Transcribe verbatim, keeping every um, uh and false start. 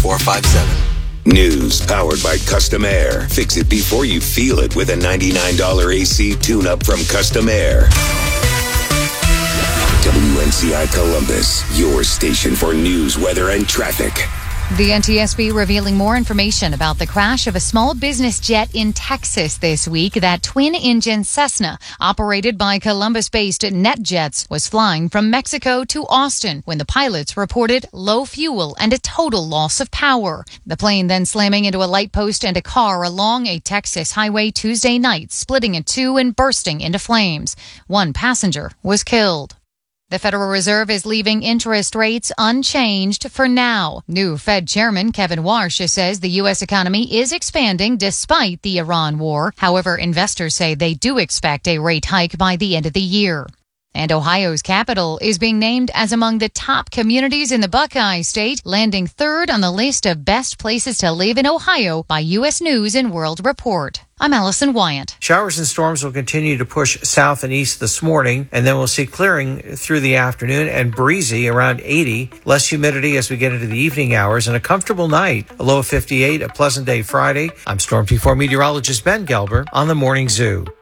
four five seven. News powered by Custom Air. Fix it before you feel it with a ninety-nine dollars A C tune-up from Custom Air. W N C I Columbus, your station for news, weather, and traffic. The N T S B revealing more information about the crash of a small business jet in Texas this week. That twin-engine Cessna, operated by Columbus-based NetJets, was flying from Mexico to Austin when the pilots reported low fuel and a total loss of power. The plane then slamming into a light post and a car along a Texas highway Tuesday night, splitting in two and bursting into flames. One passenger was killed. The Federal Reserve is leaving interest rates unchanged for now. New Fed Chairman Kevin Warsh says the U S economy is expanding despite the Iran war. However, investors say they do expect a rate hike by the end of the year. And Ohio's capital is being named as among the top communities in the Buckeye State, landing third on the list of best places to live in Ohio by U S News and World Report. I'm Allison Wyant. Showers and storms will continue to push south and east this morning, and then we'll see clearing through the afternoon and breezy around eighty. Less humidity as we get into the evening hours, and a comfortable night. A low of fifty-eight, a pleasant day Friday. I'm Storm T four meteorologist Ben Gelber on the Morning Zoo.